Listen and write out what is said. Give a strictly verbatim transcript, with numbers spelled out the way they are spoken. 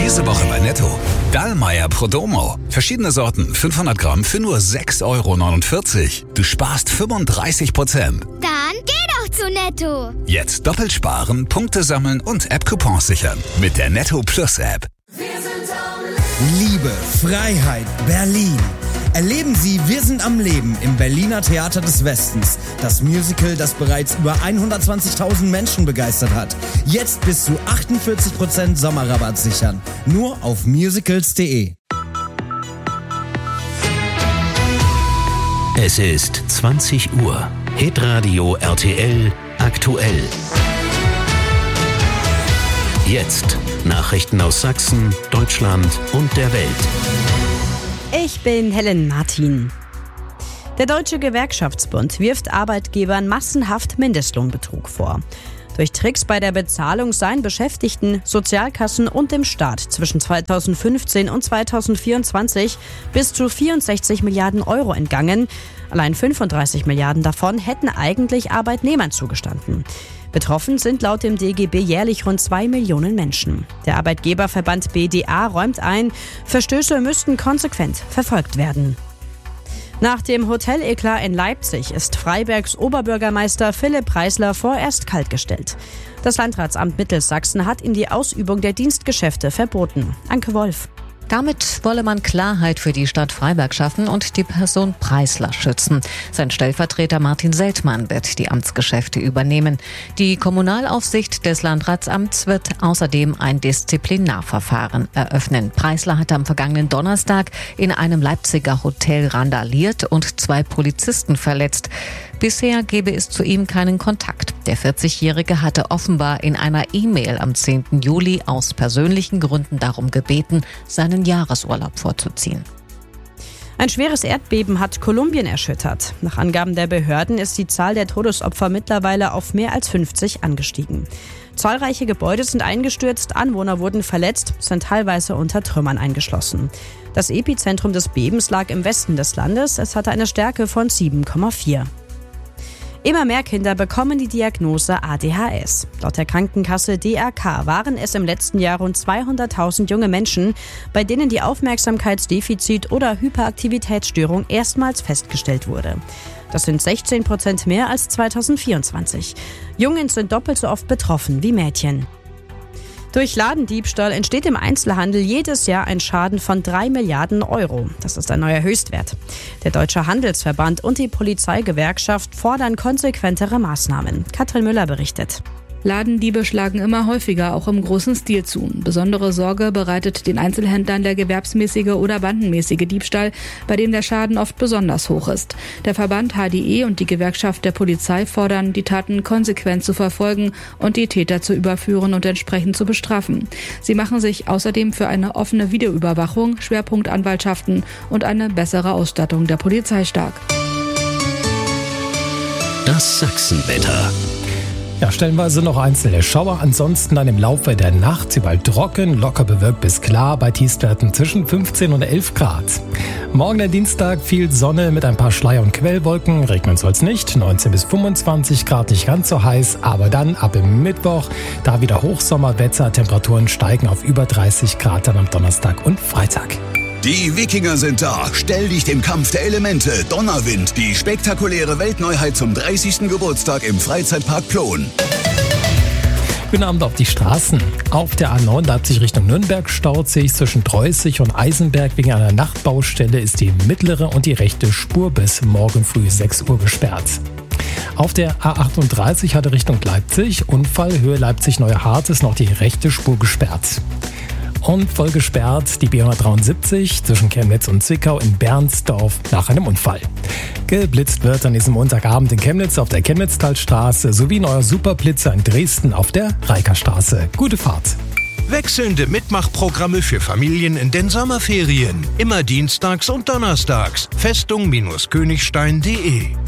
Diese Woche bei Netto. Dallmayr Prodomo. Verschiedene Sorten, fünfhundert Gramm für nur sechs Euro neunundvierzig. Du sparst fünfunddreißig Prozent. Dann geh doch zu Netto. Jetzt doppelt sparen, Punkte sammeln und App-Coupons sichern. Mit der Netto Plus App. Liebe, Freiheit, Berlin. Erleben Sie Wir sind am Leben im Berliner Theater des Westens. Das Musical, das bereits über hundertzwanzigtausend Menschen begeistert hat. Jetzt bis zu achtundvierzig Prozent Sommerrabatt sichern. Nur auf musicals punkt de. Es ist zwanzig Uhr. Hitradio R T L aktuell. Jetzt Nachrichten aus Sachsen, Deutschland und der Welt. Ich bin Helen Martin. Der Deutsche Gewerkschaftsbund wirft Arbeitgebern massenhaft Mindestlohnbetrug vor. Durch Tricks bei der Bezahlung seien Beschäftigten, Sozialkassen und dem Staat zwischen zweitausendfünfzehn und zweitausendvierundzwanzig bis zu vierundsechzig Milliarden Euro entgangen. Allein fünfunddreißig Milliarden davon hätten eigentlich Arbeitnehmern zugestanden. Betroffen sind laut dem D G B jährlich rund zwei Millionen Menschen. Der Arbeitgeberverband B D A räumt ein, Verstöße müssten konsequent verfolgt werden. Nach dem Hotel-Eklat in Leipzig ist Freibergs Oberbürgermeister Philipp Preisler vorerst kaltgestellt. Das Landratsamt Mittelsachsen hat ihm die Ausübung der Dienstgeschäfte verboten. Anke Wolf. Damit wolle man Klarheit für die Stadt Freiberg schaffen und die Person Preisler schützen. Sein Stellvertreter Martin Seltmann wird die Amtsgeschäfte übernehmen. Die Kommunalaufsicht des Landratsamts wird außerdem ein Disziplinarverfahren eröffnen. Preisler hatte am vergangenen Donnerstag in einem Leipziger Hotel randaliert und zwei Polizisten verletzt. Bisher gebe es zu ihm keinen Kontakt. Der vierzigjährige hatte offenbar in einer E-Mail am zehnten Juli aus persönlichen Gründen darum gebeten, seinen Jahresurlaub vorzuziehen. Ein schweres Erdbeben hat Kolumbien erschüttert. Nach Angaben der Behörden ist die Zahl der Todesopfer mittlerweile auf mehr als fünfzig angestiegen. Zahlreiche Gebäude sind eingestürzt, Anwohner wurden verletzt, sind teilweise unter Trümmern eingeschlossen. Das Epizentrum des Bebens lag im Westen des Landes. Es hatte eine Stärke von sieben Komma vier. Immer mehr Kinder bekommen die Diagnose A D H S. Laut der Krankenkasse D R K waren es im letzten Jahr rund zweihunderttausend junge Menschen, bei denen die Aufmerksamkeitsdefizit- oder Hyperaktivitätsstörung erstmals festgestellt wurde. Das sind sechzehn Prozent mehr als zweitausendvierundzwanzig. Jungen sind doppelt so oft betroffen wie Mädchen. Durch Ladendiebstahl entsteht im Einzelhandel jedes Jahr ein Schaden von drei Milliarden Euro. Das ist ein neuer Höchstwert. Der Deutsche Handelsverband und die Polizeigewerkschaft fordern konsequentere Maßnahmen. Katrin Müller berichtet. Ladendiebe schlagen immer häufiger, auch im großen Stil zu. Besondere Sorge bereitet den Einzelhändlern der gewerbsmäßige oder bandenmäßige Diebstahl, bei dem der Schaden oft besonders hoch ist. Der Verband H D E und die Gewerkschaft der Polizei fordern, die Taten konsequent zu verfolgen und die Täter zu überführen und entsprechend zu bestrafen. Sie machen sich außerdem für eine offene Videoüberwachung, Schwerpunktanwaltschaften und eine bessere Ausstattung der Polizei stark. Das Sachsenwetter. Ja, stellenweise noch einzelne Schauer, ansonsten dann im Laufe der Nacht überall trocken, locker bewölkt bis klar, bei Tiefstwerten zwischen fünfzehn und elf Grad. Morgen der Dienstag, viel Sonne mit ein paar Schleier- und Quellwolken, regnen soll es nicht, neunzehn bis fünfundzwanzig Grad, nicht ganz so heiß, aber dann ab dem Mittwoch, da wieder Hochsommerwetter, Temperaturen steigen auf über dreißig Grad dann am Donnerstag und Freitag. Die Wikinger sind da. Stell dich dem Kampf der Elemente. Donnerwind. Die spektakuläre Weltneuheit zum dreißigsten Geburtstag im Freizeitpark Plon. Guten Abend auf die Straßen. Auf der A neun Leipzig Richtung Nürnberg staut sich zwischen Dreußig und Eisenberg. Wegen einer Nachtbaustelle ist die mittlere und die rechte Spur bis morgen früh sechs Uhr gesperrt. Auf der A achtunddreißig hatte Richtung Leipzig Unfall, Höhe Leipzig-Neuhardt ist noch die rechte Spur gesperrt. Und voll gesperrt die B hundertdreiundsiebzig zwischen Chemnitz und Zwickau in Bernsdorf nach einem Unfall. Geblitzt wird an diesem Montagabend in Chemnitz auf der Chemnitztalstraße sowie neuer Superblitzer in Dresden auf der Reikerstraße. Gute Fahrt! Wechselnde Mitmachprogramme für Familien in den Sommerferien. Immer dienstags und donnerstags. Festung-Königstein punkt de